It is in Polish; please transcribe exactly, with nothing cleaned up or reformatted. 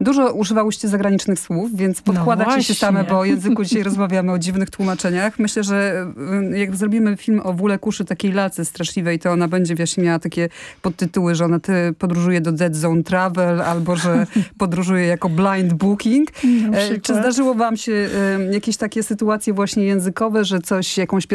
Dużo używałyście zagranicznych słów, więc podkładacie No się same, bo o języku dzisiaj rozmawiamy, o dziwnych tłumaczeniach. Myślę, że y, jak zrobimy film o Wule Kuszy, takiej lalce straszliwej, to ona będzie właśnie miała takie podtytuły, że ona ty podróżuje do Dead Zone Travel, albo że podróżuje jako blind booking. E, czy zdarzyło wam się y, jakieś takie sytuacje właśnie językowe, że coś, jakąś